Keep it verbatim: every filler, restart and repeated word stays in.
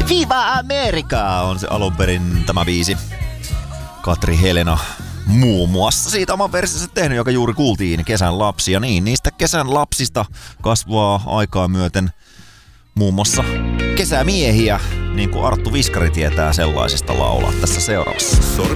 Viva America on se alun perin tämä biisi. Katri Helena muun muassa siitä oman versionsa tehnyt, joka juuri kuultiin, Kesän lapsi. Ja niin, niistä kesän lapsista kasvaa aikaa myöten muun muassa kesämiehiä, niin kuin Arttu Viskari tietää sellaisista laulaa tässä seuraavassa.